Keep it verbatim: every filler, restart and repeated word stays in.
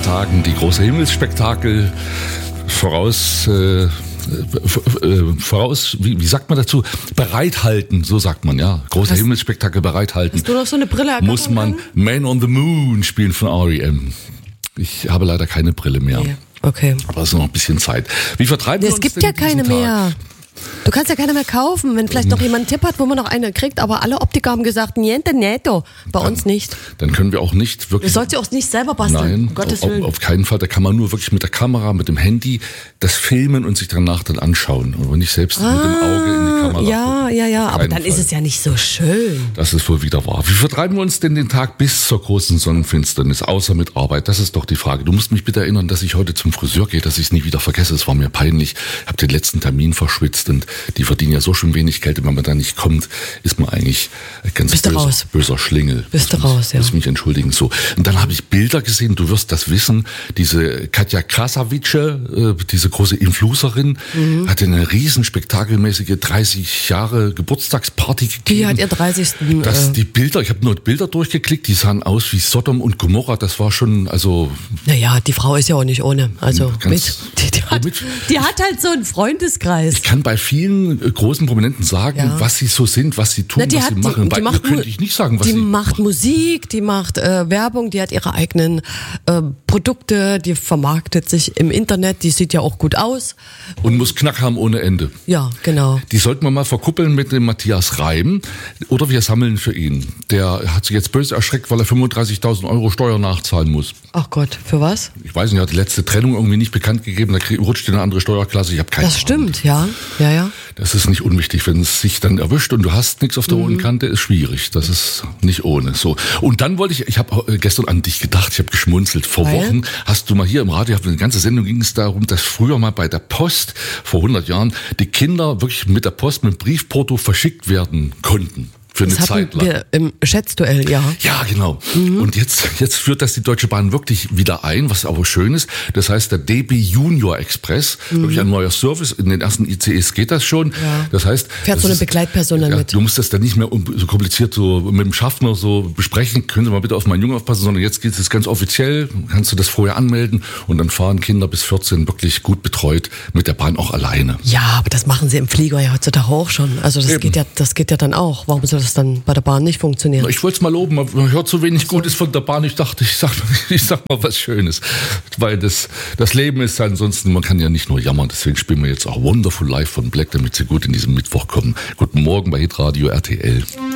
Tagen die große Himmelsspektakel voraus, äh, voraus, wie, wie sagt man dazu? Bereithalten, so sagt man, ja. Große hast, Himmelsspektakel bereithalten. Hast du noch so eine Brille? Muss man Man on the Moon spielen von R E M. Ich habe leider keine Brille mehr. Nee. Okay. Aber es ist noch ein bisschen Zeit. Wie vertreiben wir es uns gibt denn ja keine Tag? mehr. Du kannst ja keine mehr kaufen, wenn vielleicht noch jemand einen Tipp hat, wo man noch eine kriegt, aber alle Optiker haben gesagt, niente netto. Bei dann, uns nicht. Dann können wir auch nicht wirklich... Du sollst ja auch nicht selber basteln, Nein, um Gottes auf, Willen. auf keinen Fall. Da kann man nur wirklich mit der Kamera, mit dem Handy das filmen und sich danach dann anschauen. Aber nicht selbst ah, mit dem Auge in die Kamera. Ja, ja, ja, aber dann Fall. ist es ja nicht so schön. Das ist wohl wieder wahr. Wie vertreiben wir uns denn den Tag bis zur großen Sonnenfinsternis, außer mit Arbeit? Das ist doch die Frage. Du musst mich bitte erinnern, dass ich heute zum Friseur gehe, dass ich es nie wieder vergesse. Es war mir peinlich. Ich habe den letzten Termin verschwitzt und die verdienen ja so schon wenig Geld. Wenn man da nicht kommt, ist man eigentlich ein ganz Bist böser, raus. böser Schlingel. Bist du raus, ja. Muss mich entschuldigen. So. Und dann habe ich Bilder gesehen, du wirst das wissen, diese Katja Krasavice, äh, diese große Influencerin, mhm. hatte eine riesen spektakelmäßige dreißig Jahre Geburtstagsparty gegeben. Die hat ihr dreißigsten Das, Äh die Bilder, ich habe nur Bilder durchgeklickt, die sahen aus wie Sodom und Gomorra, das war schon, also... Naja, die Frau ist ja auch nicht ohne, also ganz, mit, die, die, hat, die hat halt so einen Freundeskreis. Ich kann bei vielen äh, großen Prominenten sagen, ja. was sie so sind, was sie tun, Na, was hat, sie machen. Die, bei die ihr macht, könnte ich nicht sagen, was die sie macht macht. Musik, die macht äh, Werbung, die hat ihre eigenen äh, Produkte, die vermarktet sich im Internet, die sieht ja auch gut aus. Und muss Knack haben ohne Ende. Ja, genau. Die sollten wir mal verkuppeln mit dem Matthias Reim oder wir sammeln für ihn. Der hat sich jetzt böse erschreckt, weil er fünfunddreißigtausend Euro Steuer nachzahlen muss. Ach Gott, für was? Ich weiß nicht, er hat die letzte Trennung irgendwie nicht bekannt gegeben, da rutscht in eine andere Steuerklasse, ich habe keine Ahnung. Das stimmt, ja, ja, ja. Das ist nicht unwichtig, wenn es sich dann erwischt und du hast nichts auf der hohen Kante, ist schwierig. Das ist nicht ohne. So. Und dann wollte ich, ich habe gestern an dich gedacht, ich habe geschmunzelt. Vor Weil? Wochen hast du mal hier im Radio, eine ganze Sendung ging es darum, dass früher mal bei der Post, vor hundert Jahren, die Kinder wirklich mit der Post, mit Briefporto verschickt werden konnten. Für eine das Zeit hatten lang. Wir im Schätzduell, ja. Ja, genau. Mhm. Und jetzt, jetzt führt das die Deutsche Bahn wirklich wieder ein, was aber schön ist. Das heißt, der D B Junior Express, mhm. wirklich ein neuer Service. In den ersten I C Es geht das schon. Ja. Das heißt, fährt so eine ist, Begleitperson dann ja, mit. Du musst das dann nicht mehr so kompliziert so mit dem Schaffner so besprechen. Können Sie mal bitte auf meinen Jungen aufpassen, sondern jetzt geht es ganz offiziell. Kannst du das vorher anmelden und dann fahren Kinder bis vierzehn wirklich gut betreut mit der Bahn auch alleine. Ja, aber das machen sie im Flieger ja heutzutage auch schon. Also das Eben. geht ja, das geht ja dann auch. Warum soll das dann bei der Bahn nicht funktionieren? Ich wollte es mal loben, man hört so wenig Gutes von der Bahn. Ich dachte, ich sag, ich sag mal was Schönes. Weil das, das Leben ist ansonsten, man kann ja nicht nur jammern. Deswegen spielen wir jetzt auch Wonderful Life von Black, damit Sie gut in diesem Mittwoch kommen. Guten Morgen bei Hitradio R T L.